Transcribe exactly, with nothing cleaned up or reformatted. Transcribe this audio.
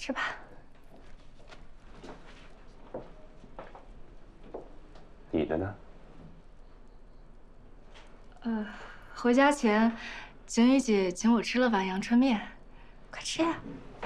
吃吧。 你的呢？ 呃，回家前，景宇姐请我吃了碗阳春面，快吃呀。